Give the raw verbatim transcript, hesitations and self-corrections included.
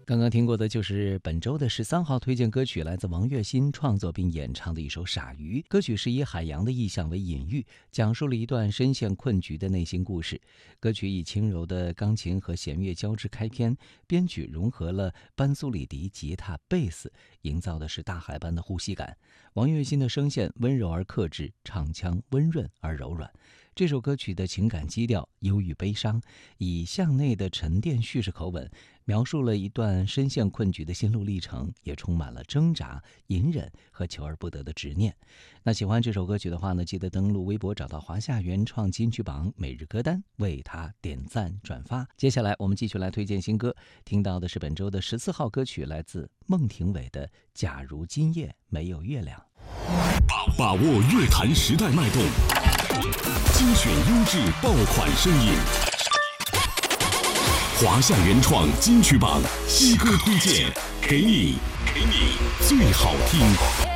刚刚听过的就是本周的十三号推荐歌曲，来自王栎鑫创作并演唱的一首《傻鱼》。歌曲是以海洋的意象为隐喻，讲述了一段深陷困局的内心故事。歌曲以轻柔的钢琴和弦乐交织开篇，编曲融合了班苏里迪、吉他、贝斯，营造的是大海般的呼吸感。王栎鑫的声线温柔而克制，唱腔温润而柔软。这首歌曲的情感基调忧郁悲伤，以向内的沉淀叙事口吻，描述了一段深陷困局的心路历程，也充满了挣扎、隐忍和求而不得的执念。那喜欢这首歌曲的话呢，记得登录微博找到华夏原创金曲榜每日歌单，为它点赞转发。接下来我们继续来推荐新歌，听到的是本周的十四号歌曲，来自孟庭苇的《假如今夜没有月亮》。 把握乐坛时代脉动，精选优质爆款声音。华夏原创金曲榜新歌推荐，给你给你最好听。